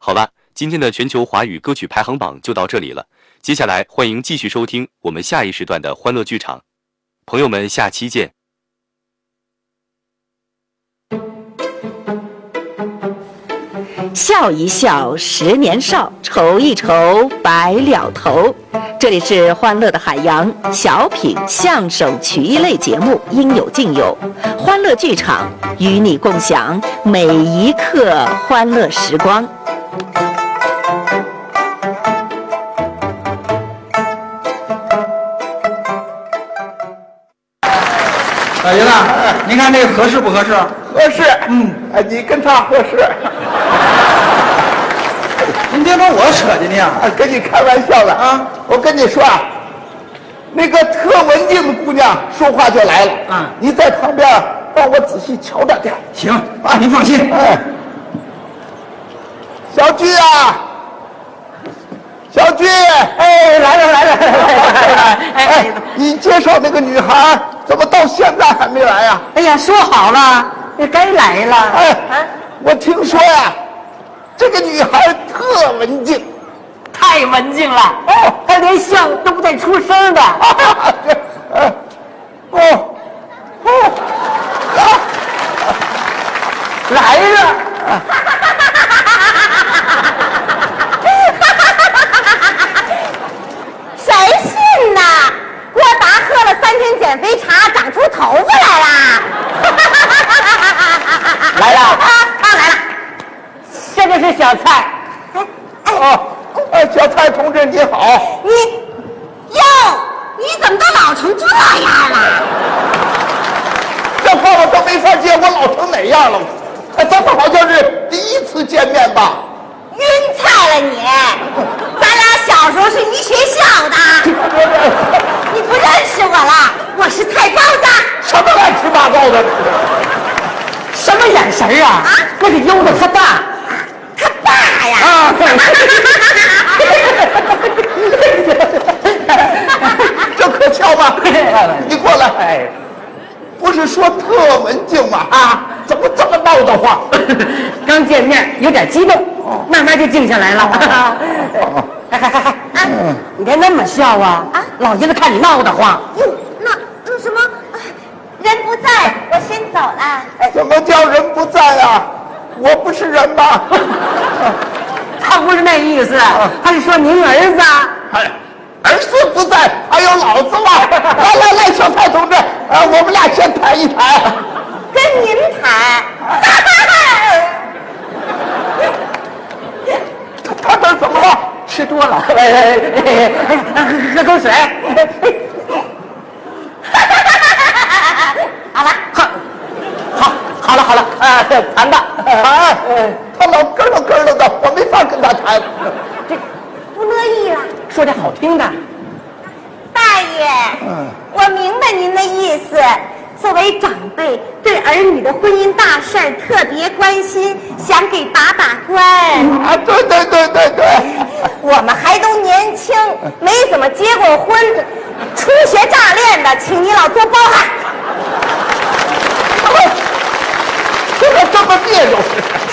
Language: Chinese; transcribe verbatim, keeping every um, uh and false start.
好了，今天的全球华语歌曲排行榜就到这里了。接下来欢迎继续收听我们下一时段的欢乐剧场，朋友们，下期见。 笑一笑，十年少；愁一愁，白了头。这里是欢乐的海洋小品、相声、曲艺类节目，应有尽有。欢乐剧场与你共享每一刻欢乐时光。 老爷子，您看这个合适不合适？ 合适。嗯，哎，你跟他合适。 您别把我扯进去啊！ 跟你开玩笑的啊！我跟你说啊，那个特文静的姑娘说话就来了啊！你在旁边帮我仔细瞧着点。 行啊，您放心。 哎，小菊啊，小菊， 哎，来了来了来了！ 哎，你介绍那个女孩怎么到现在还没来呀？ 哎呀，说好了，该来了。 哎，啊、我听说呀。这个女孩特文静， 太文静了哦，她连相都不带出声的。 哦哦哦， 来了！ 谁信呐？郭达喝了三天减肥茶，长出头发来了。 来了啊啊来了！ 这个是小蔡。 哦，哎，小蔡同志你好。 你，哟，你怎么都老成这样了？ 这话我都没法接，我老成哪样了？哎，咱们好像是第一次见面吧？ 晕菜了你！咱俩小时候是一学校的。你不认识我了？我是菜包子。 什么乱七八糟的？ 什么眼神啊？啊，那是悠着他爸。 他爸呀！ 啊， 这可巧吧？你过来。哎，不是说特文静吗？啊，怎么这么闹得慌？ 刚见面有点激动，慢慢就静下来了。哎嗨嗨嗨！啊，你别那么笑啊！啊，老爷子看你闹得慌。 哟，那那什么，人不在，我先走了。 怎么叫人不在啊？我不是人吗？ 他不是那意思，他是说您儿子。 哎，儿子不在，还有老子吗？来来来，小蔡同志，呃，我们俩先谈一谈。 跟您谈。 他这怎么了？ 吃多了，哎哎哎，喝口水。 好了， 好，好，好了好了，啊，谈吧。 哎，他老咯咯咯咯的，我没法跟他谈。 这不乐意了。 说点好听的。 大爷，嗯，我明白您的意思。作为长辈，对儿女的婚姻大事儿特别关心，想给把把关。 啊，对对对对对， 我们还都年轻，没怎么结过婚，初学乍练的，请你老多包涵。 怎么这么别扭？